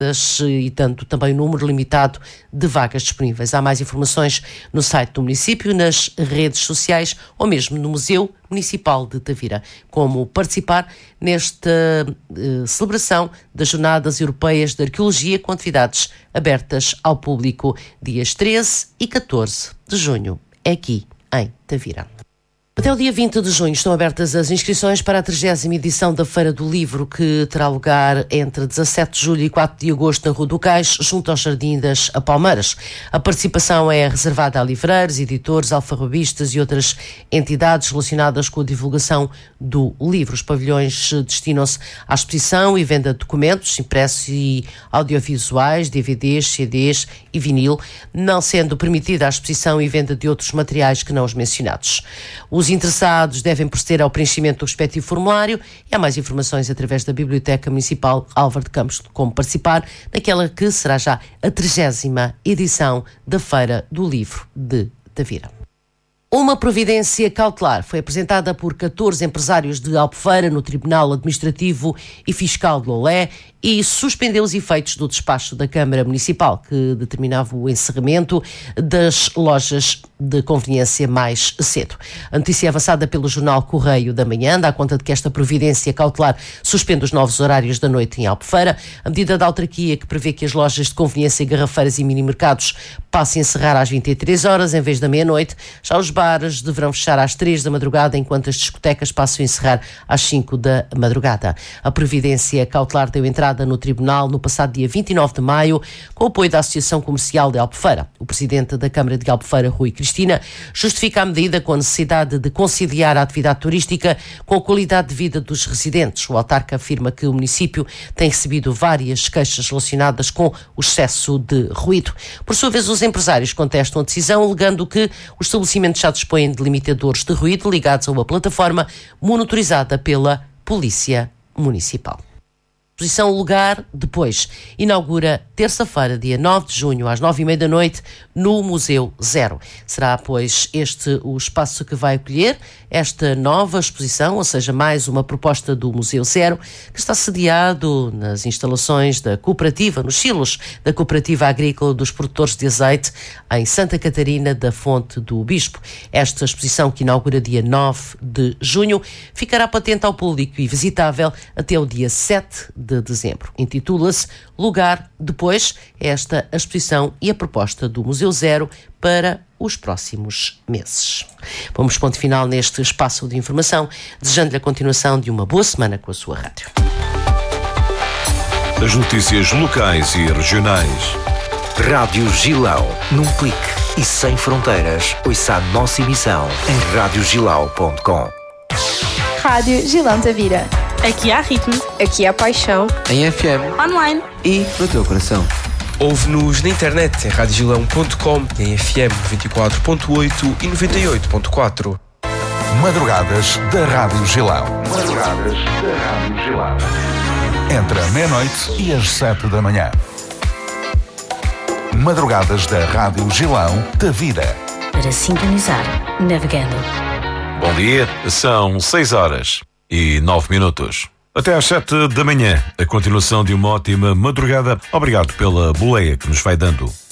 e tanto também o número limitado de vagas disponíveis. Há mais informações no site do município, nas redes sociais ou mesmo no Museu Municipal de Tavira. Como participar nesta celebração das Jornadas Europeias de Arqueologia com atividades abertas ao público dias 13 e 14 de junho, aqui em Tavira. Até o dia 20 de junho estão abertas as inscrições para a 30ª edição da Feira do Livro, que terá lugar entre 17 de julho e 4 de agosto na Rua do Cais, junto ao Jardim das Palmeiras. A participação é reservada a livreiros, editores, alfarrabistas e outras entidades relacionadas com a divulgação do livro. Os pavilhões destinam-se à exposição e venda de documentos, impressos e audiovisuais, DVDs, CDs e vinil, não sendo permitida a exposição e venda de outros materiais que não os mencionados. Os interessados devem proceder ao preenchimento do respectivo formulário e há mais informações através da Biblioteca Municipal Álvaro de Campos de como participar naquela que será já a 30ª edição da Feira do Livro de Tavira. Uma providência cautelar foi apresentada por 14 empresários de Albufeira no Tribunal Administrativo e Fiscal de Lolé e suspendeu os efeitos do despacho da Câmara Municipal, que determinava o encerramento das lojas de conveniência mais cedo. A notícia é avançada pelo jornal Correio da Manhã, dá conta de que esta providência cautelar suspende os novos horários da noite em Albufeira. A medida da autarquia que prevê que as lojas de conveniência, garrafeiras e mini-mercados passem a encerrar às 23 horas em vez da meia-noite. Já os bares deverão fechar às 3 da madrugada, enquanto as discotecas passam a encerrar às 5 da madrugada. A providência cautelar deu entrada no Tribunal no passado dia 29 de maio, com o apoio da Associação Comercial de Albufeira. O presidente da Câmara de Albufeira, Rui Cristina, justifica a medida com a necessidade de conciliar a atividade turística com a qualidade de vida dos residentes. O autarca afirma que o município tem recebido várias queixas relacionadas com o excesso de ruído. Por sua vez, os empresários contestam a decisão, alegando que os estabelecimentos já dispõem de limitadores de ruído ligados a uma plataforma monitorizada pela Polícia Municipal. Exposição Lugar Depois inaugura terça-feira, dia 9 de junho, às 9h30 da noite, no Museu Zero. Será, pois, este o espaço que vai acolher esta nova exposição, ou seja, mais uma proposta do Museu Zero, que está sediado nas instalações da cooperativa, nos silos da Cooperativa Agrícola dos Produtores de Azeite, em Santa Catarina da Fonte do Bispo. Esta exposição, que inaugura dia 9 de junho, ficará patente ao público e visitável até o dia 7 de dezembro. Intitula-se Lugar Depois, esta a exposição e a proposta do Museu Zero para os próximos meses. Vamos ponto final neste espaço de informação, desejando-lhe a continuação de uma boa semana com a sua rádio. As notícias locais e regionais. Rádio Gilão, num clique e sem fronteiras. Ouça a nossa emissão em radiogilau.com. Rádio Gilão Tavira. Aqui há ritmo. Aqui há paixão. Em FM. Online. E no teu coração. Ouve-nos na internet em radiogilão.com, em FM 94.8 e 98.4. Madrugadas da Rádio Gilão. Madrugadas da Rádio Gilão. Entre a meia-noite e as 7 da manhã. Madrugadas da Rádio Gilão, Tavira. Para sintonizar, navegando. Bom dia, são 6h09. Até às 7 da manhã, a continuação de uma ótima madrugada. Obrigado pela boleia que nos vai dando.